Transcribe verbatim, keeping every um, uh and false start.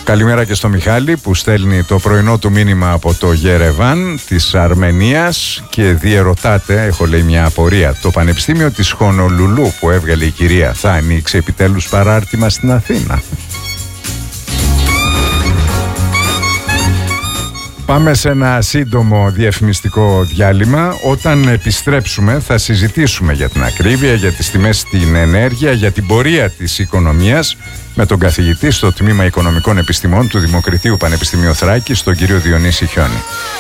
Καλημέρα και στο Μιχάλη που στέλνει το πρωινό του μήνυμα από το Γερεβάν της Αρμενίας και διερωτάται, έχω λέει μια απορία, το Πανεπιστήμιο της Χονολουλού που έβγαλε η κυρία θα ανοίξει επιτέλους παράρτημα στην Αθήνα? Πάμε σε ένα σύντομο διαφημιστικό διάλειμμα. Όταν επιστρέψουμε θα συζητήσουμε για την ακρίβεια, για τις τιμές στην ενέργεια, για την πορεία της οικονομίας με τον καθηγητή στο Τμήμα Οικονομικών Επιστημών του Δημοκριτείου Πανεπιστημίου Θράκης, τον κύριο Διονύση Χιόνη.